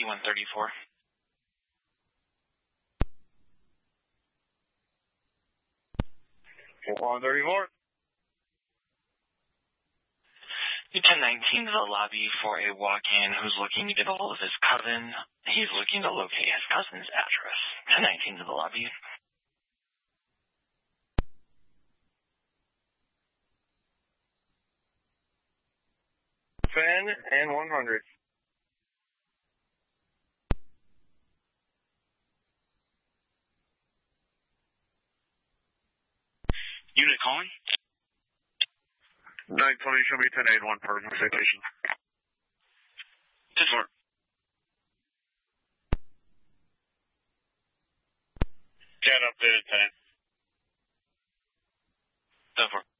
8134. 134. You 1019 to the lobby for a walk-in who's looking to get a hold of his cousin. He's looking to locate his cousin's address. 1019 to the lobby. Fan and 100. Unit calling? 920, show me 1081 per citation. 10-4. Cat updated 10. 10-4.